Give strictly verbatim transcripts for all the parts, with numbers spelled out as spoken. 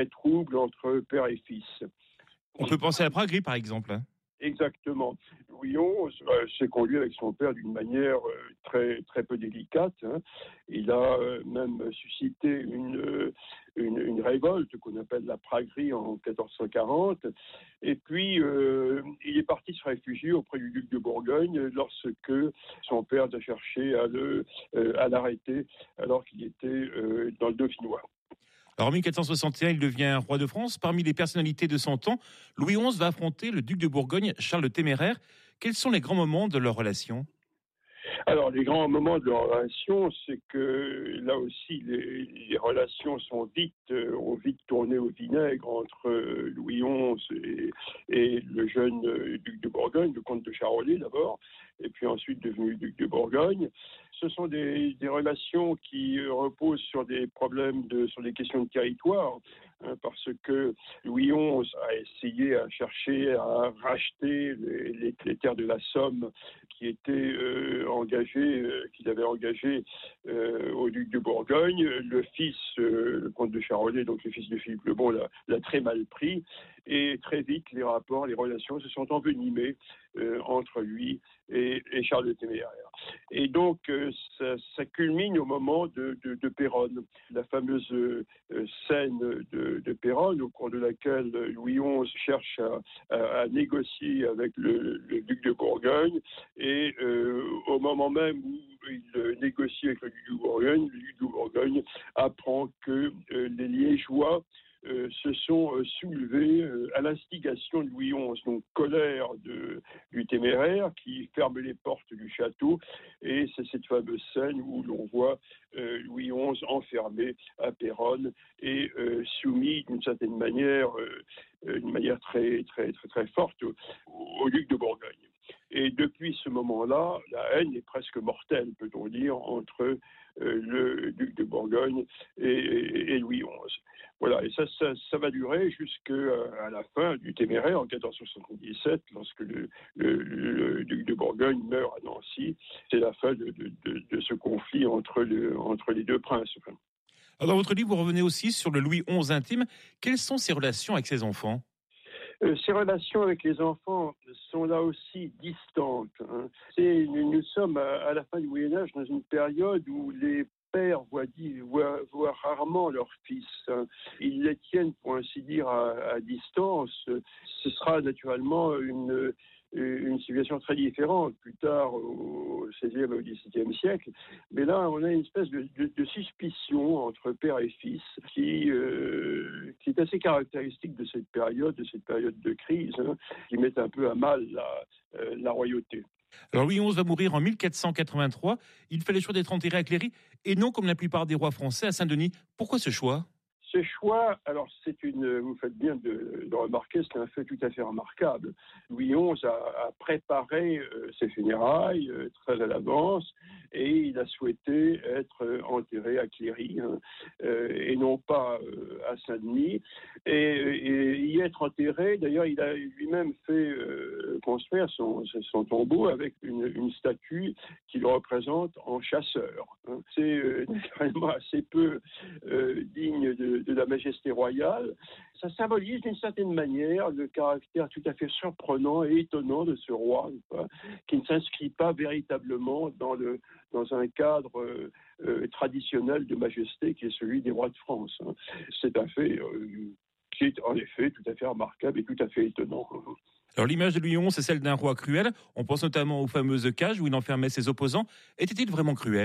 des troubles entre père et fils. On peut penser à la praguerie, par exemple. Exactement. Louis onze euh, s'est conduit avec son père d'une manière euh, très très peu délicate. Hein. Il a euh, même suscité une, euh, une une révolte qu'on appelle la praguerie en quatorze cent quarante. Et puis euh, il est parti se réfugier auprès du duc de Bourgogne lorsque son père a cherché à le euh, à l'arrêter alors qu'il était euh, dans le Dauphinois. Alors en mille quatre cent soixante et un, il devient roi de France. Parmi les personnalités de son temps, Louis onze va affronter le duc de Bourgogne, Charles le Téméraire. Quels sont les grands moments de leur relation ? Alors, les grands moments de leur relation, c'est que là aussi, les, les relations sont vite, euh, ont vite tourné au vinaigre entre euh, Louis onze et, et le jeune euh, duc de Bourgogne, le comte de Charolais d'abord, et puis ensuite devenu duc de Bourgogne. Ce sont des, des relations qui euh, reposent sur des problèmes, de, sur des questions de territoire, hein, parce que Louis onze a essayé à chercher à racheter les, les, les terres de la Somme qui étaient euh, engagées, euh, qu'il avait engagées euh, au duc de Bourgogne. Le fils, euh, le comte de Charolais, donc le fils de Philippe le Bon, l'a, l'a très mal pris. Et très vite, les rapports, les relations se sont envenimées euh, entre lui et, et Charles le Téméraire. Et donc, euh, ça, ça culmine au moment de, de, de Péronne, la fameuse euh, scène de, de Péronne, au cours de laquelle Louis onze cherche à, à, à négocier avec le, le duc de Bourgogne. Et euh, au moment même où il négocie avec le duc de Bourgogne, le duc de Bourgogne apprend que euh, les Liégeois Euh, se sont euh, soulevés euh, à l'instigation de Louis onze, donc colère de, du Téméraire qui ferme les portes du château, et c'est cette fameuse scène où l'on voit euh, Louis onze enfermé à Péronne et euh, soumis d'une certaine manière, euh, d'une manière très très très très forte au, au duc de Bourgogne. Et depuis ce moment-là, la haine est presque mortelle, peut-on dire, entre euh, le duc de Bourgogne et, et, et Louis onze. Voilà, et ça, ça, ça va durer jusqu'à la fin du Téméraire, en quatorze cent soixante-dix-sept, lorsque le, le, le duc de Bourgogne meurt à Nancy. C'est la fin de, de, de, de ce conflit entre, le, entre les deux princes. Alors dans votre livre, vous revenez aussi sur le Louis onze intime. Quelles sont ses relations avec ses enfants ? Euh, ces relations avec les enfants sont là aussi distantes. Hein. C'est, nous sommes à, à la fin du Moyen-Âge dans une période où les pères voient, voient, voient rarement leurs fils. Hein. Ils les tiennent, pour ainsi dire, à, à distance. Ce sera naturellement une, une situation très différente plus tard au seizième et au dix-septième siècle. Mais là, on a une espèce de, de, de suspicion entre père et fils qui, euh, qui est assez caractéristique de cette période, de cette période de crise, hein, qui met un peu à mal la, euh, la royauté. Alors Louis onze va mourir en mille quatre cent quatre-vingt-trois. Il fait le choix d'être enterré à Cléry et non comme la plupart des rois français à Saint-Denis. Pourquoi ce choix ? Ce choix, alors c'est une, vous faites bien de, de remarquer, c'est un fait tout à fait remarquable. Louis onze a, a préparé euh, ses funérailles euh, très à l'avance et il a souhaité être euh, enterré à Cléry hein, euh, et non pas euh, à Saint-Denis. Et, et y être enterré, d'ailleurs, il a lui-même fait euh, construire son, son tombeau avec une, une statue qui le représente en chasseur. Hein. C'est euh, vraiment assez peu euh, digne de de la majesté royale. Ça symbolise d'une certaine manière le caractère tout à fait surprenant et étonnant de ce roi, hein, qui ne s'inscrit pas véritablement dans, le, dans un cadre euh, euh, traditionnel de majesté qui est celui des rois de France. Hein. C'est un fait euh, qui est en effet tout à fait remarquable et tout à fait étonnant. Alors l'image de Louis onze, c'est celle d'un roi cruel. On pense notamment aux fameuses cages où il enfermait ses opposants. Était-il vraiment cruel ?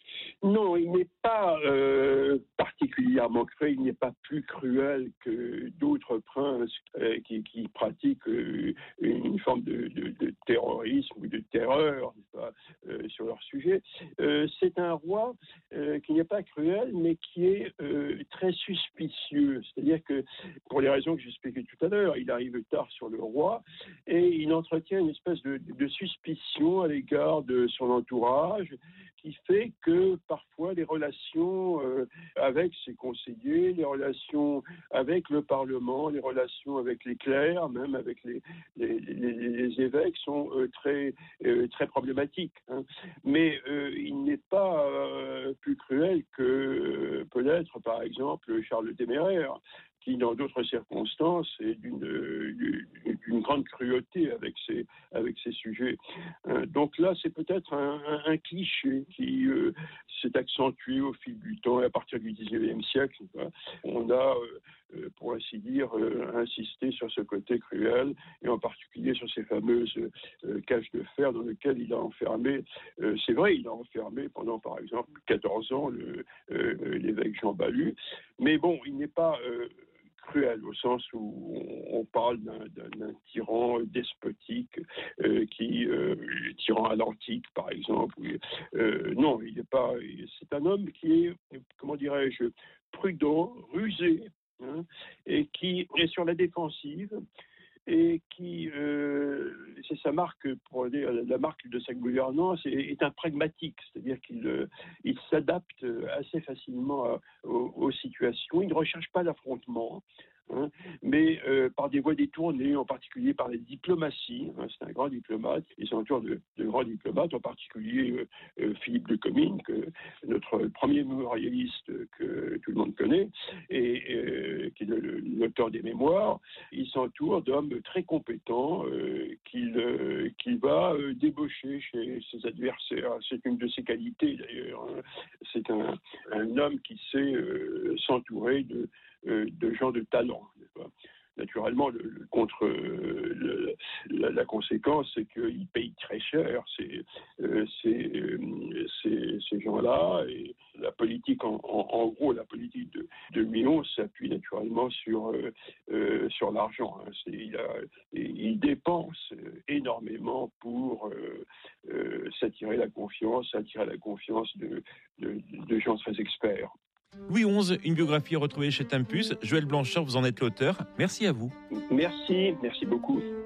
Non, il n'est pas euh, particulièrement cruel, il n'est pas plus cruel que d'autres princes euh, qui, qui pratiquent euh, une forme de, de, de terrorisme ou de terreur pas, euh, sur leur sujet. Euh, c'est un roi euh, qui n'est pas cruel, mais qui est euh, très suspicieux. C'est-à-dire que, pour les raisons que j'expliquais tout à l'heure, il arrive tard sur le roi et il entretient une espèce de, de suspicion à l'égard de son entourage qui fait que parfois les relations euh, avec ses conseillers, les relations avec le Parlement, les relations avec les clercs, même avec les, les, les, les évêques sont euh, très, euh, très problématiques. Hein. Mais euh, il n'est pas euh, plus cruel que euh, peut l'être, par exemple, Charles le Téméraire. qui, dans d'autres circonstances, est d'une, d'une grande cruauté avec ces, avec ces sujets. Donc là, c'est peut-être un, un, un cliché qui euh, s'est accentué au fil du temps et à partir du dix-neuvième siècle. On a, euh, pour ainsi dire, euh, insisté sur ce côté cruel, et en particulier sur ces fameuses euh, cages de fer dans lesquelles il a enfermé, euh, c'est vrai, il a enfermé pendant, par exemple, quatorze ans le, euh, l'évêque Jean Balu, mais bon, il n'est pas... Euh, cruel, au sens où on parle d'un, d'un, d'un tyran despotique, euh, qui euh, tyran à l'antique, par exemple. Euh, non, il n'est pas. C'est un homme qui est, comment dirais-je, prudent, rusé, hein, et qui est sur la défensive. Et qui, euh, c'est sa marque, pour dire, la marque de sa gouvernance est, est un pragmatique, c'est-à-dire qu'il euh, il s'adapte assez facilement à, aux, aux situations. Il ne recherche pas l'affrontement, hein, mais euh, par des voies détournées, en particulier par la diplomatie. Hein, c'est un grand diplomate. Il s'entoure de, de grands diplomates, en particulier euh, euh, Philippe de Comines, que, notre premier mémorialiste que tout le monde connaît, et euh, qui est le, l'auteur des mémoires. Il s'entoure d'hommes très compétent, euh, qu'il, euh, qu'il va euh, débaucher chez ses adversaires. C'est une de ses qualités d'ailleurs. Hein. C'est un, un homme qui sait euh, s'entourer de, euh, de gens de talent. Naturellement, le, le, contre euh, le, la, la conséquence, c'est qu'il paye très cher ces, euh, ces, euh, ces, ces gens-là. Et la politique, en, en, en gros, la politique de, de Louis onze s'appuie naturellement sur, euh, euh, sur l'argent. Hein. C'est, il, a, il dépense énormément pour euh, euh, s'attirer la confiance, attirer la confiance de, de, de gens très experts. Louis onze, une biographie retrouvée chez Tempus. Joël Blanchard, vous en êtes l'auteur. Merci à vous. Merci, merci beaucoup.